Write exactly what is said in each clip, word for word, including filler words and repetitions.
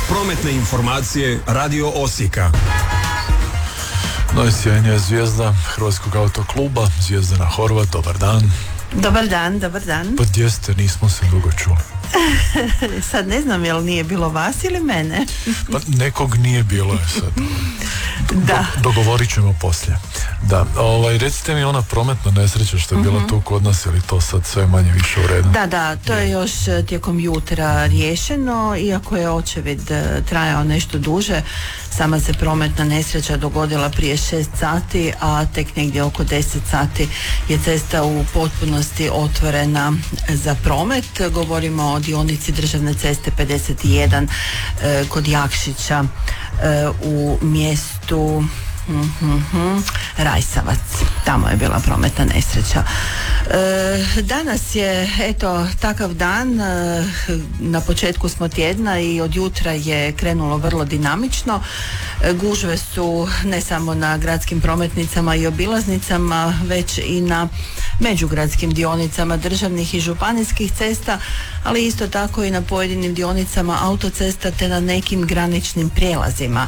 Prometne informacije Radio Osijeka. Najsjajnija zvijezda Hrvatskog autokluba, Zvijezdana Horvat, dobar dan. Dobar dan, dobar dan. Pa gdje ste, nismo se dugo čuli. Sad ne znam je li nije bilo vas ili mene. Pa nekog nije bilo je sad. Da. Do, dogovorit ćemo poslije. Da, ovaj, recite mi ona prometna nesreća što je bila mm-hmm. tu kod nas, je li to sad sve manje više u redu? Da, da, to je još tijekom jutra riješeno, iako je očevid trajao nešto duže. Sama se prometna nesreća dogodila prije šest sati, a tek negdje oko deset sati je cesta u potpunosti otvorena za promet. Govorimo o dionici državne ceste pedeset jedan eh, kod Jakšića eh, u mjestu Mm-hmm. Rajsavac, tamo je bila prometna nesreća. E, danas je eto takav dan, e, na početku smo tjedna i od jutra je krenulo vrlo dinamično. E, gužve su ne samo na gradskim prometnicama i obilaznicama, već i na međugradskim dionicama državnih i županijskih cesta, ali isto tako i na pojedinim dionicama autocesta te na nekim graničnim prijelazima.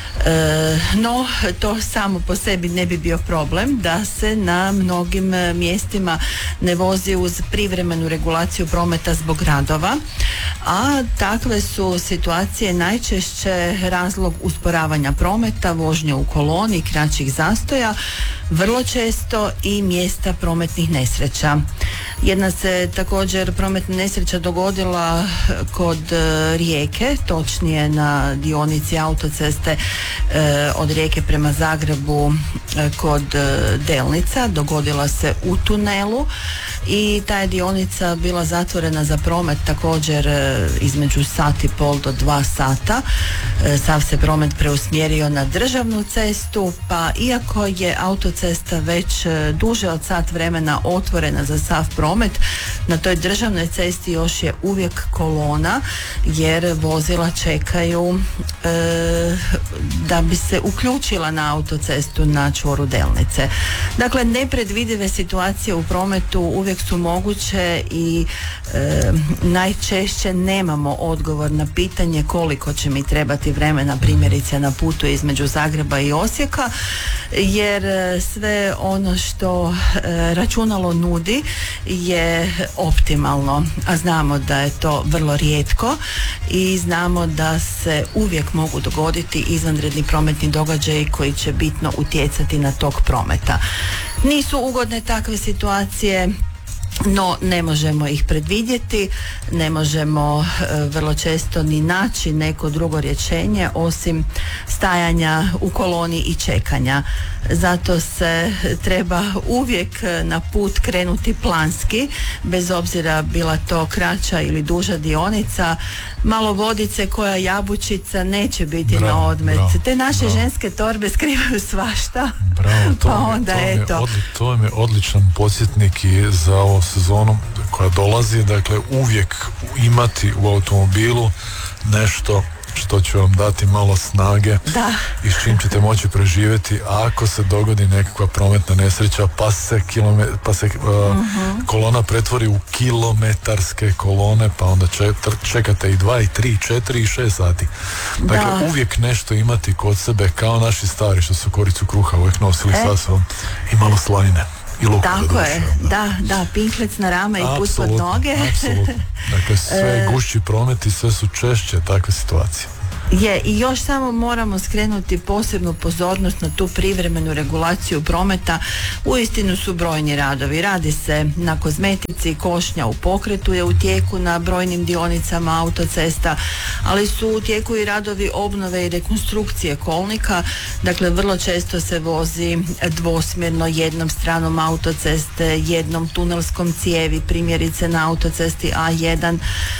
E, no, to samo po sebi ne bi bio problem da se na mnogim mjestima ne vozi uz privremenu regulaciju prometa zbog radova, a takve su situacije najčešće razlog usporavanja prometa, vožnje u koloni, kraćih zastoja, vrlo često i mjesta prometnih nesreća. Jedna se također prometna nesreća dogodila kod Rijeke, točnije na dionici autoceste e, od Rijeke prema Zagrebu e, kod e, Delnica. Dogodila se u tunelu i ta je dionica bila zatvorena za promet također e, između sat i pol do dva sata. E, sav se promet preusmjerio na državnu cestu, pa iako je autocesta već e, duže od sat vremena otvorena za sav promet, na toj državnoj cesti još je uvijek kolona, jer vozila čekaju e, da bi se uključila na autocestu na čvoru Delnice. Dakle, nepredvidive situacije u prometu uvijek su moguće i e, najčešće nemamo odgovor na pitanje koliko će mi trebati vremena, primjerice na putu između Zagreba i Osijeka, jer sve ono što e, računalo nudi je optimalno, a znamo da je to vrlo rijetko i znamo da se uvijek mogu dogoditi izvanredni prometni događaji koji će bitno utjecati na tok prometa. Nisu ugodne takve situacije, no ne možemo ih predvidjeti, ne možemo e, vrlo često ni naći neko drugo rješenje osim stajanja u koloni i čekanja. Zato se treba uvijek na put krenuti planski, bez obzira bila to kraća ili duža dionica. Malo vodice koja jabučica neće biti bravo, na odmet. Bravo, Te naše bravo. ženske torbe skrivaju svašta. Bravo, to, pa onda to, eto. Je odli, to je odličan podsjetnik i za ovu sezonu koja dolazi. Dakle, uvijek imati u automobilu nešto što će vam dati malo snage da. i s čim ćete moći preživjeti ako se dogodi nekakva prometna nesreća pa se, kilome, pa se uh, uh-huh. kolona pretvori u kilometarske kolone, pa onda čekate i dva, i tri, i četiri, i šest sati. Dakle, da. uvijek nešto imati kod sebe, kao naši stari što su koricu kruha uvijek nosili e. sa sobom i malo slanine. Tako je, da, da, pinklec na rama i put pod noge. Apsolutno. Dakle, sve gušći promet i sve su češće takve situacije. Je, i još samo moramo skrenuti posebnu pozornost na tu privremenu regulaciju prometa. Uistinu su brojni radovi. Radi se na kozmetici, košnja u pokretu je u tijeku na brojnim dionicama autocesta, ali su u tijeku i radovi obnove i rekonstrukcije kolnika. Dakle, vrlo često se vozi dvosmjerno jednom stranom autoceste, jednom tunelskom cijevi, primjerice na autocesti A jedan.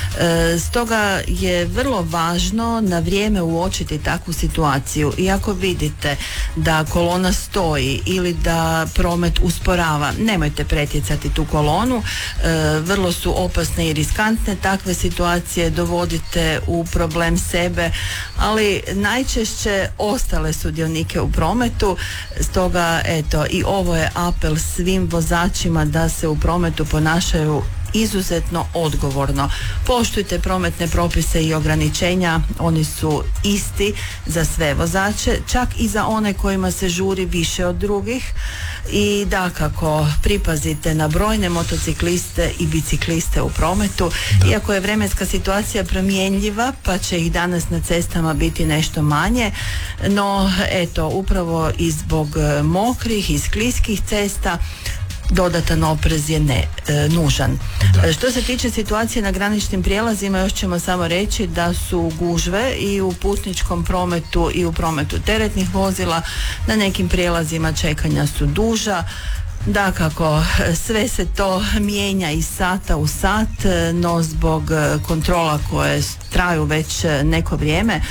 E, stoga je vrlo važno na vrijeme uočiti takvu situaciju. I ako vidite da kolona stoji ili da promet usporava, nemojte pretjecati tu kolonu. E, vrlo su opasne i riskantne takve situacije, dovodite u problem sebe, ali najčešće ostale sudionike u prometu. Stoga, eto, i ovo je apel svim vozačima da se u prometu ponašaju izuzetno odgovorno. Poštujte prometne propise i ograničenja, oni su isti za sve vozače, čak i za one kojima se žuri više od drugih. I dakako, pripazite na brojne motocikliste i bicikliste u prometu, da. Iako je vremenska situacija promjenljiva, pa će ih danas na cestama biti nešto manje, no eto, upravo i zbog mokrih i skliskih cesta dodatan oprez je ne, e, nužan. Da. Što se tiče situacije na graničnim prijelazima, još ćemo samo reći da su gužve i u putničkom prometu i u prometu teretnih vozila, na nekim prijelazima čekanja su duža. Dakako, sve se to mijenja iz sata u sat, no zbog kontrola koje traju već neko vrijeme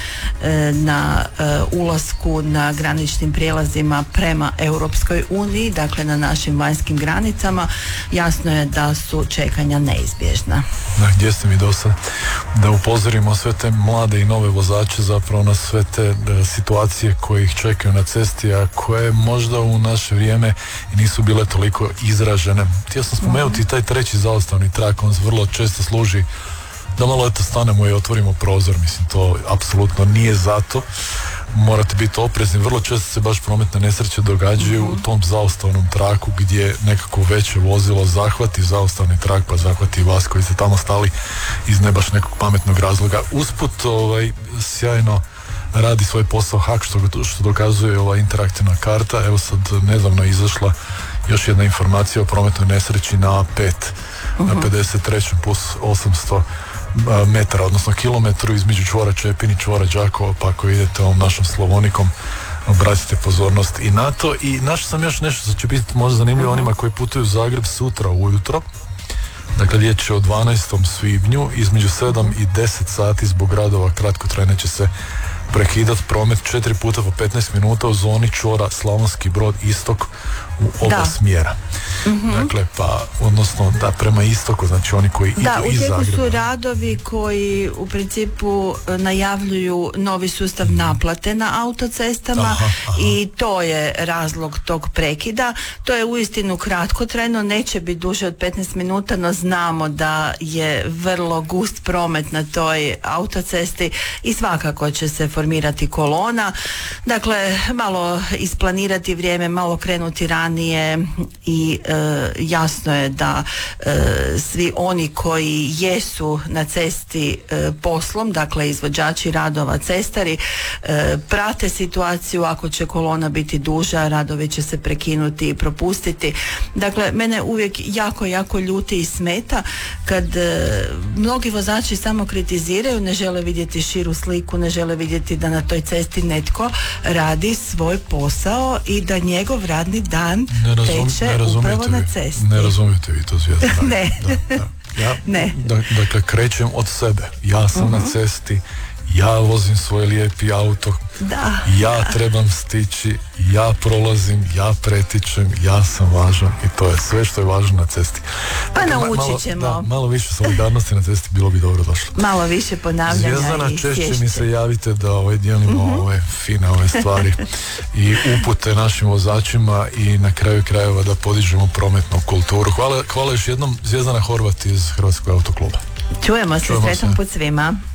na ulasku na graničnim prijelazima prema Europskoj uniji, dakle na našim vanjskim granicama, jasno je da su čekanja neizbježna. Da, gdje ste mi do sad? Da upozorimo sve te mlade i nove vozače zapravo na sve te situacije koje ih čekaju na cesti, a koje možda u naše vrijeme nisu bile toliko izražene. Htio sam spomenuti taj treći zaustavni trak, on vrlo često služi da malo eto stanemo i otvorimo prozor, mislim to apsolutno nije zato. Morate biti oprezni, vrlo često se baš prometne nesreće događaju mm-hmm. u tom zaustavnom traku gdje nekako veće vozilo zahvati zaustavni trak, pa zahvati vas koji ste tamo stali iz ne baš nekog pametnog razloga. Usput ovaj, sjajno radi svoj posao H A K, što, što dokazuje ova interaktivna karta. Evo sad nedavno je izašla još jedna informacija o prometnoj nesreći na A pet, uh-huh. na pedeset trećem plus osamsto metara, odnosno kilometru između čvora Čepin i čvora Đakovo, pa ako idete ovom našom Slavonikom, obratite pozornost i na to. I našao sam još nešto što će biti možda zanimljivo uh-huh. onima koji putuju u Zagreb sutra ujutro. Dakle, riječ je o dvanaestom svibnju, između sedam i deset sati zbog radova kratkotrajne će se prekidati promet četiri puta po petnaest minuta u zoni čvora Slavonski Brod istok u oba da. smjera. Mm-hmm. Dakle, pa, odnosno, da, prema istoku, znači oni koji da, idu iz Zagreba. Da, u tijeku su radovi koji u principu najavljuju novi sustav naplate na autocestama. Aha, aha. I to je razlog tog prekida. To je uistinu kratkotrajno, neće biti duže od petnaest minuta, no znamo da je vrlo gust promet na toj autocesti i svakako će se formirati kolona. Dakle, malo isplanirati vrijeme, malo krenuti ranije i e, jasno je da e, svi oni koji jesu na cesti e, poslom, dakle izvođači radova, cestari, e, prate situaciju. Ako će kolona biti duža, radovi će se prekinuti i propustiti. Dakle, mene uvijek jako, jako ljuti i smeta kad e, mnogi vozači samo kritiziraju, ne žele vidjeti širu sliku, ne žele vidjeti da na toj cesti netko radi svoj posao i da njegov radni dan ne razum, teče ne upravo vi, na cesti. Ne razumijete vi to, Zvijezdana. Ne. Da, da. Ja, ne. Da, dakle, krećem od sebe. Ja sam uh-huh. na cesti, ja vozim svoj lijepi auto, da. ja trebam stići, ja prolazim, ja pretičem, ja sam važan i to je sve što je važno na cesti. Pa dakle, naučit malo, ćemo. Da, malo više solidarnosti na cesti bilo bi dobro došlo. Malo više ponavljanja. Zvijezdana, i češće sješće. mi se javite da ovaj, dijelimo uh-huh. ove fine ove stvari i upute našim vozačima i na kraju krajeva da podižemo prometnu kulturu. Hvala, hvala još jednom, Zvijezdana Horvat iz Hrvatskog autokluba. Čujemo se, sretan put svima.